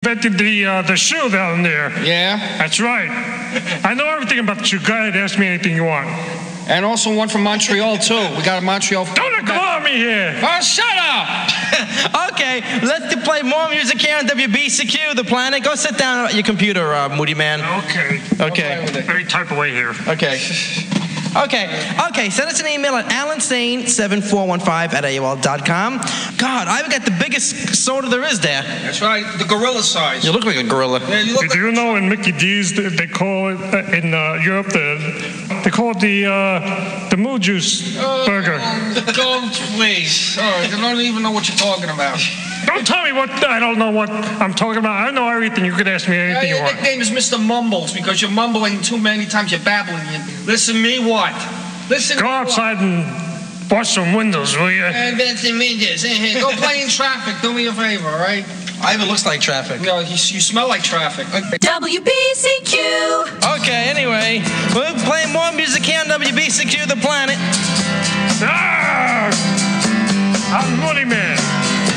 invented the shoe down there. Yeah? That's right. I know everything about you. Go ahead, ask me anything you want. And also one from Montreal, too. We got a Montreal... Don't come on me here! Oh, shut up! Okay, let's play more music here on WBCQ, The Planet. Go sit down at your computer, Moody Man. Okay. Okay. Let me type away here. Okay. Okay, send us an email at alansane7415@AOL.com. God, I've got the biggest soda there is there. That's right, the gorilla size. You look like a gorilla. Yeah, you look Did you know in Mickey D's, they call it, in Europe, they call it the Moo Juice burger. Don't, please. I don't even know what you're talking about. Don't tell me what, I don't know what I'm talking about. I know everything. You could ask me anything you Your want. nickname is Mr. Mumbles because you're mumbling too many times. You're babbling. Listen to me what? Listen Go to me outside and wash some windows, will you? Go play in traffic. Do me a favor, all right? I even looks like traffic. No, you smell like traffic. WBCQ. Okay, anyway, we're playing more music here on WBCQ, The Planet. Ah!